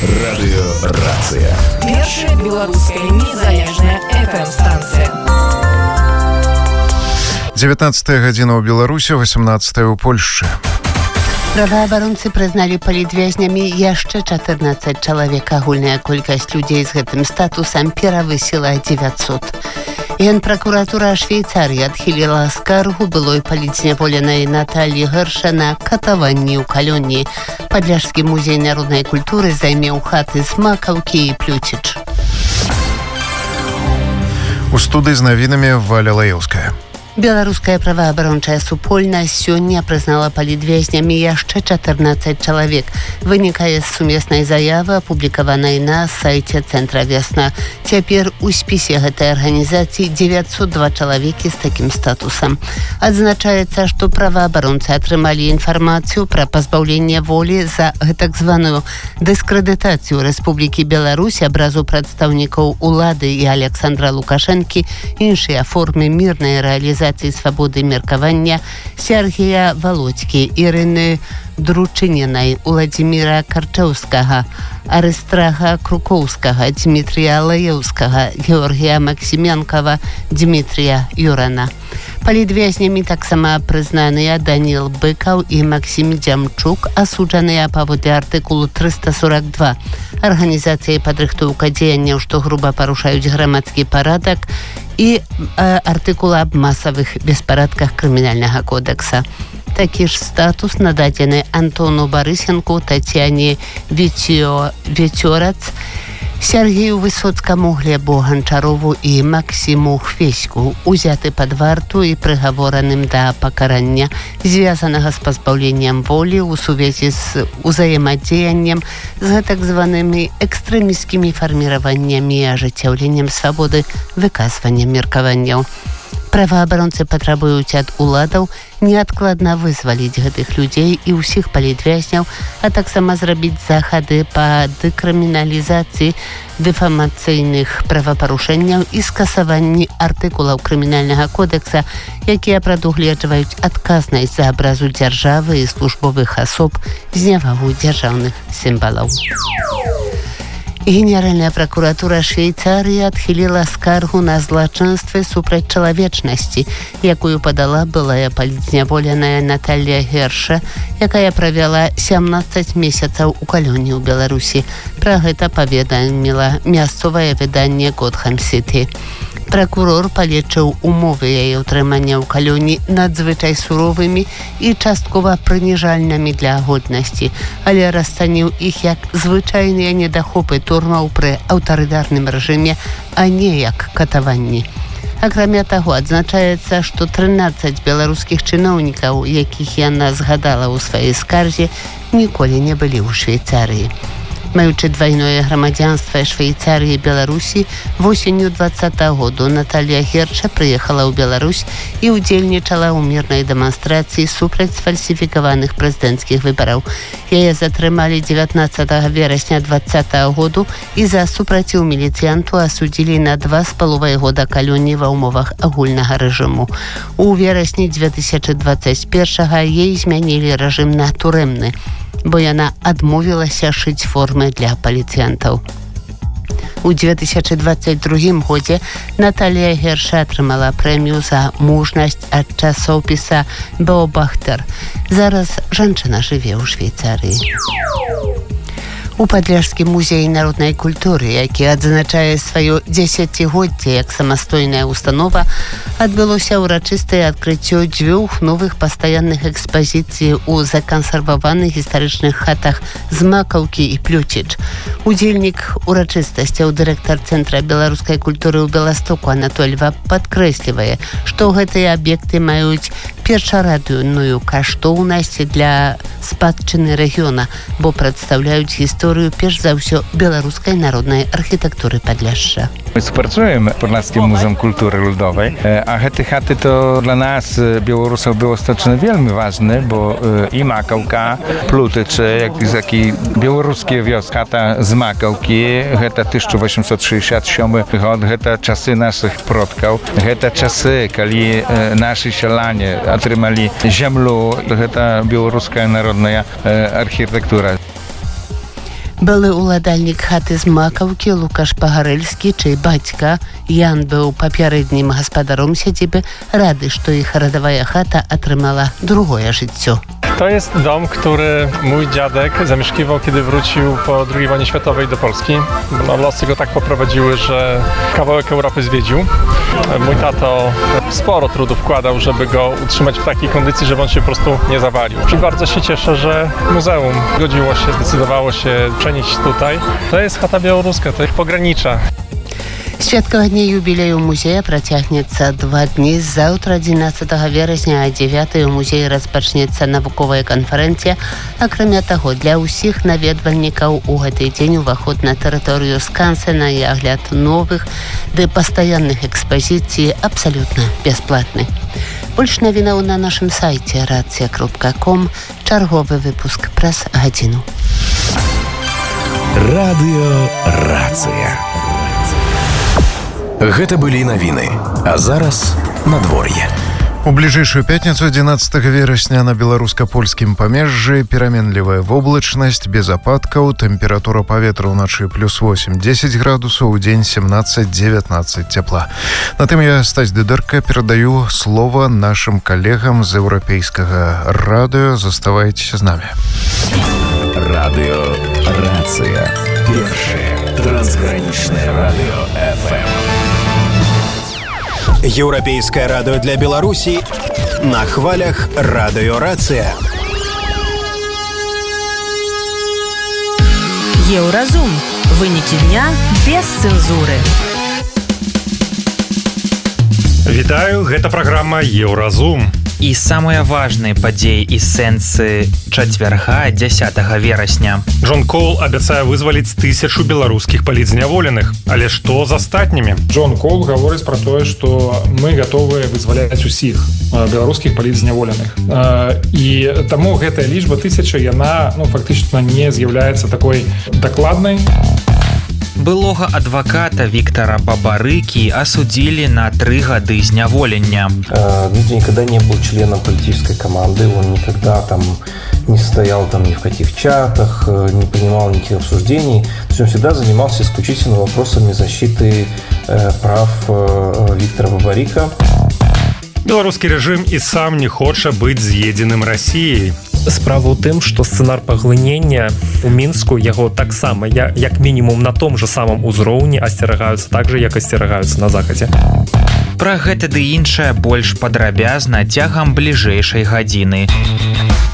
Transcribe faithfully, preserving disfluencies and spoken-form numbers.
Радыёрацыя. Першая беларуская незалежная эф эм-станцыя. дзевятнадцатая гадзіна ў Беларусі, восемнадцатая ў Польшчы. Праваабаронцы прызналі палітвязнямі яшчэ чатырнаццаць чалавек. Агульная колькасць людзей з гэтым статусам перавысіла дзевяцьсот. Генпракуратура Швейцарыі адхіліла скаргу былой палітзняволенай Натальі Герша на катаванні ў Калёні. Падляшскі музей народнай культуры займеў хаты з Макаўкі і Плюціч. У студыі з навінамі Валя Лаеўская. Беларуская праваабарончая супольнасць сёння прызнала палітвязнямі яшчэ чатырнаццаць чалавек. Вынікае з сумеснай заявы, апублікаванай на сайце Цэнтра Вясна. Цяпер у спісе гэтай арганізацыі дзевяцьсот два чалавекі з такім статусам. Адзначаецца, што праваабаронцы атрымалі інфармацыю пра пазбаўленне волі за гэтак званую дыскрэдытацыю Рэспублікі Беларусь, абразу прадстаўнікаў улады і Александра Лукашэнкі, іншыя формы мірнай рэалізацыі свабоды меркавання Сергія Володькі, Ірыны Дручынінай, Уладзіміра Карчэўскага, Арыстрага Крукоўскага, Дмітрія Лаеўскага, Георгія Максіменкава, Дмітрія Юрана. Палітвязнямі таксама прызнаныя Даніл Быкаў і Максім Дзямчук, асуджаныя паводле артыкулу трыста сорок два. Арганізацыі падрыхтоўка дзеянняў, што груба парушаюць грамадскі парадак, і э, артыкула аб масавых беспарадках крымінальнага кодекса. Такі ж статус нададзены Антону Барысенку, Тацяне Вецёрац, Сергію Высоцкаму, Глебу Ганчарову і Максіму Хвеську, узяты пад варту і прыгавораным да пакарання, звязанага з пазбаўленнем волі ў сувязі з узаемадзеяннем з гэтак званымі экстрэміскімі фарміраваннямі і ажыццяўленнем свабоды выказвання меркаванняў. Праваабаронцы патрабуюць ад уладаў неадкладна вызваліць гэтых людзей і ўсіх палітвязняў, а таксама зрабіць захады па дэкрыміналізацыі дэфамацыйных правапарушэнняў і скасаванні артыкулаў крымінальнага кодекса, якія прадугледжваюць адказнасць за абразу дзяржавы і службовых асоб, знявагу дзяржаўных сімвалаў. Генеральная пракуратура Швейцарыі адхіліла скаргу на злачынствы супраць чалавечнасці, якую падала былая палітзняволеная Наталья Герша, якая правяла сямнаццаць месяцаў у Калёні ў Беларусі. Пра гэта паведаміла мясцовае выданне Готхэм Сіті. Пракурор палічыў умовы яе ўтрымання ў Калёні надзвычай суровымі і часткова прыніжальнымі для годнасці, але расцаніў іх як звычайныя недахопы турмаў пры аўтарытарным рэжыме, а не як катаванні. Акрамя таго, адзначаецца, што трынаццаць беларускіх чыноўнікаў, якіх яна згадала ў сваёй скарзе, ніколі не былі ў Швейцарыі. Маючы двайное грамадзянства Швейцарыі і Беларусі, восенню двадцатага году Наталья Герша прыехала ў Беларусь і ўдзельнічала ў мірнай дэманстрацыі супраць сфальсіфікаваных прэзідэнцкіх выбараў. Яе затрымалі дзевятнаццатага верасня двадцатага году і за супраціў міліцыянту асудзілі на два з паловай года калоніі ва ўмовах агульнага рэжыму. У верасні дзве тысячы дваццаць першага ей змянілі рэжым на турэмны, бо яна адмовілася шыць формы для паліцыянтаў. У дзве тысячы дваццаць другім годзе Наталья Герша атрымала прэмію за мужнасць ад часопіса «Беобахтер». Зараз жанчына жыве ў Швейцарыі. У Падляшскім музеі народнай культуры, які адзначае сваё дзесяцігоддзе як самастойная установа, адбылося ўрачыстае адкрыццё дзвюх новых пастаянных экспазіцый у закансерваваных гістарычных хатах з Макаўкі і Плюціч. Удзельнік урачыстасцяў, дырэктар Цэнтра беларускай культуры ў Беластоку Анатоль Вап падкрэслівае, што гэтыя аб'екты маюць першарадную каштоўнасць для спадчыны рэгіёна, бо прадстаўляюць гісторыю перш за ўсё беларускай народнай архітэктуры Падляшша. My współpracujemy Podlaskim Muzeum Kultury Ludowej, a te chaty to dla nas, Białorusów, było stoczne wielmi ważne, bo i Makałka, Plutycze, jak taki białoruskie wioska, ta z Makałki, to tysiąc osiemset sześćdziesiąty siódmy rok, to czasy naszych przodków, to czasy, kiedy nasi sielanie otrzymali ziemię, to białoruska narodna architektura. Былы уладальнік хаты з Макаўкі Лукаш Пагарэльскі, чый бацька Ян быў папярэднім гаспадаром сядзібы, рады, што іх радавая хата atrymała другое życie. To jest dom, który mój dziadek zamieszkiwał, kiedy wrócił po drugiej wojnie światowej do Polski. No, losy go tak poprowadziły, że kawałek Europy zwiedził. Mój tato sporo trudu wkładał, żeby go utrzymać w takiej kondycji, żeby on się po prostu nie zawalił. I bardzo się cieszę, że muzeum godziło się, zdecydowało się przenieść tutaj. To jest chata białoruska, to jest pogranicza. Святкаванне юбілею музея працягнецца два дні. Заўтра, адзінаццатага верасня, а дзевятага ў музеі распачнецца навуковая канферэнцыя. Акрамя таго, для ўсіх наведвальнікаў у гэты дзень уваход на тэрыторыю скансена і агляд новых ды пастаянных экспазіцый абсалютна бясплатны. Больш навінаў на нашым сайце рацыя кропка ком. Чарговы выпуск праз гадзіну. Радыё Рацыя. Гэта былі навіны, а зараз надвор'е. У бліжэйшую пятніцу адзінаццатага верасня на беларуска-польскім памежжы пераменлівая воблачнасць, без ападкаў, тэмпература паветра ўначы плюс восемь-дзесяць градусаў, у дзень семнаццаць-дзевятнаццаць цяпла. На тым я, Стась Дыдырка, перадаю слова нашым калегам з еўрапейскага радыё. Заставайцеся з намі. Радыё Рацыя. Першае трансгранічнае радыё эф эм. Еўрапейскае радыё для Беларусі на хвалях Радыё Рацыя. Еўразум. Вынікі дня без цэнзуры. Вітаю, гэта праграма Еўразум. І самыя важныя падзеі і сэнсы чацвярга дзясятага верасня. Джон Коул абяцае вызваліць тысячу беларускіх палітзняволеных. Але што з астатнімі? Джон Коул гаворыць пра тое, што мы гатовы вызваляць усіх беларускіх палітзняволеных. І таму гэтая лічба тысяча, яна ну, фактычна не з'яўляецца такой дакладнай. Былога адваката Виктора Бабарыки осудили на три года зняволення. Дмитрий никогда не был членом политической команды, он никогда там не стоял там ни в каких чатах, не принимал никаких обсуждений. То есть он всегда занимался исключительно вопросами защиты э, прав э, Виктора Бабарыка. Беларускі рэжым і сам не хоча быць з'едзеным Расіяй. Справа ў тым, што сцэнар паглынення у Мінску яго таксама як мінімум на том же самым узроўні асцерагаюцца так жа, як асцерагаюцца на захадзе. Пра гэта ды іншае больш падрабязна цягам бліжэйшай гадзіны.